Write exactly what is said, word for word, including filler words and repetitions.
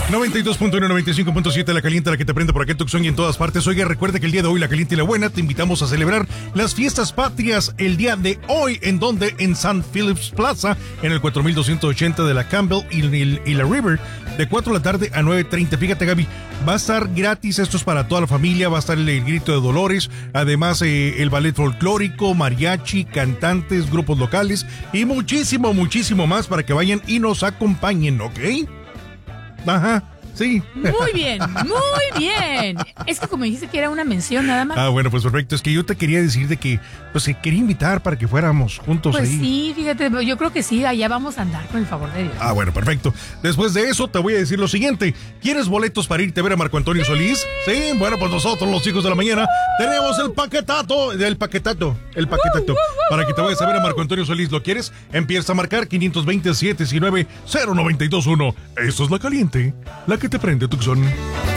noventa y dos punto uno, noventa y cinco punto siete La Caliente, la que te prende por aquí en Tucson y en todas partes. Oiga, recuerda que el día de hoy, La Caliente y la Buena, te invitamos a celebrar las fiestas patrias el día de hoy. ¿En donde? En San Phillips Plaza, en el cuatro mil doscientos ochenta de la Campbell y, y, y la River, de cuatro de la tarde a nueve treinta. Fíjate, Gaby, va a estar gratis, esto es para toda la familia, va a estar el, el Grito de Dolores, además eh, el ballet folclórico, mariachi, cantantes, grupos locales y muchísimo, muchísimo más para que vayan y nos acompañen, ¿ok? Ajá, sí. Muy bien, muy bien. Es que como dijiste que era una mención nada más. Ah, bueno, pues perfecto. Es que yo te quería decir de que, pues, que quería invitar para que fuéramos juntos pues ahí. Pues sí, fíjate, yo creo que sí, allá vamos a andar con el favor de Dios. Ah, bueno, perfecto. Después de eso te voy a decir lo siguiente. ¿Quieres boletos para irte a ver a Marco Antonio Solís? Sí, bueno, pues nosotros, los hijos de la mañana, tenemos el paquetato, el paquetato, el paquetato, para que te vayas a ver a Marco Antonio Solís. ¿Lo quieres? Empieza a marcar quinientos veinte, setecientos diecinueve, cero noventa y dos uno. Esto es La Caliente, la que te prende, Tucson.